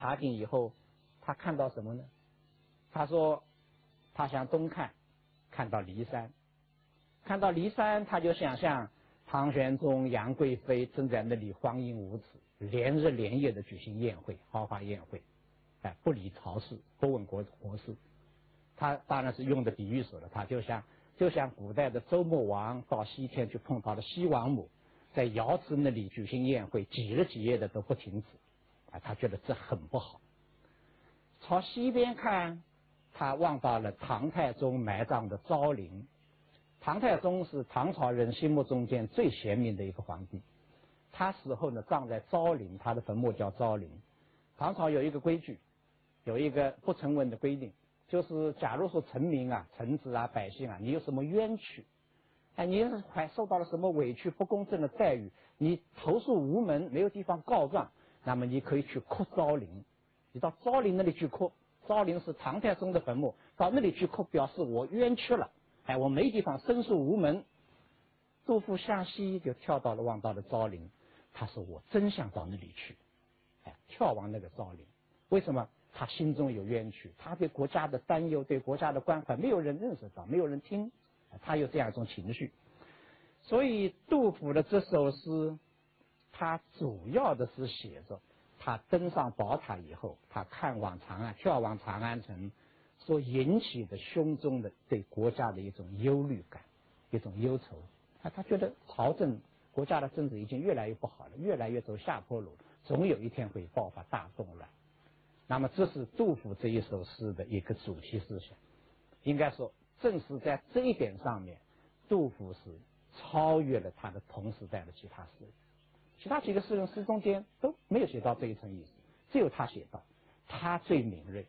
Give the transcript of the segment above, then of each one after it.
爬顶以后，他看到什么呢？他说，他向东看，看到骊山，看到骊山，他就想象唐玄宗、杨贵妃正在那里荒淫无耻，连日连夜的举行宴会，豪华宴会，不理朝事，不问国事。他当然是用的比喻说了，他就像古代的周穆王到西天去碰到了西王母，在瑶池那里举行宴会，几日几夜的都不停止，他觉得这很不好。朝西边看，他望到了唐太宗埋葬的昭陵。唐太宗是唐朝人心目中间最贤明的一个皇帝，他死后呢葬在昭陵，他的坟墓叫昭陵。唐朝有一个规矩，有一个不成文的规定，就是假如说臣民啊、臣子啊、百姓啊，你有什么冤屈，你还受到了什么委屈、不公正的待遇，你投诉无门，没有地方告状，那么你可以去哭昭陵，你到昭陵那里去哭。昭陵是唐太宗的坟墓，到那里去哭，表示我冤屈了，我没地方申诉无门。杜甫向西就望到了昭陵，他说我真想到那里去，眺望那个昭陵。为什么？他心中有冤屈，他对国家的担忧，对国家的关怀，没有人认识到，没有人听，他有这样一种情绪。所以杜甫的这首诗，他主要的是写着他登上宝塔以后，他看望长安，眺望长安城所引起的胸中的对国家的一种忧虑感，一种忧愁。他觉得朝政国家的政治已经越来越不好了，越来越走下坡路，总有一天会爆发大动乱。那么这是杜甫这一首诗的一个主题思想。应该说正是在这一点上面，杜甫是超越了他的同时代的其他诗人，其他几个诗人诗中间都没有写到这一层意思，只有他写到，他最敏锐。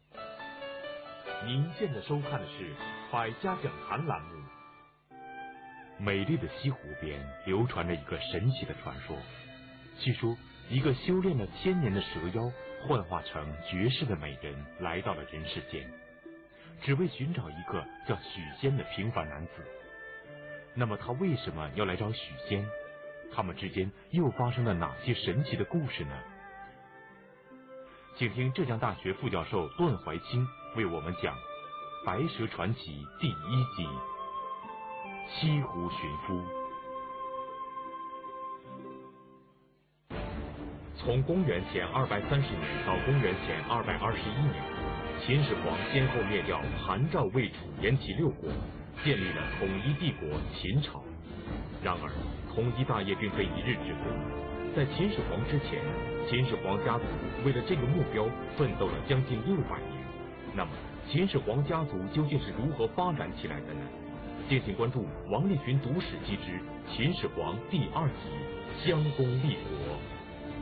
您现在收看的是百家讲坛栏目。美丽的西湖边流传着一个神奇的传说，据说一个修炼了1000年的蛇妖幻化成绝世的美人来到了人世间，只为寻找一个叫许仙的平凡男子。那么他为什么要来找许仙？他们之间又发生了哪些神奇的故事呢？请听浙江大学副教授段怀清为我们讲《白蛇传奇》第1集《西湖寻夫》。从公元前230年到公元前221年，秦始皇先后灭掉韩、赵、魏、楚、燕、齐6国，建立了统一帝国秦朝。然而，统一大业并非一日之功。在秦始皇之前，秦始皇家族为了这个目标奋斗了将近600年。那么，秦始皇家族究竟是如何发展起来的呢？敬请关注王立群读史记之秦始皇第2集《襄公立国》。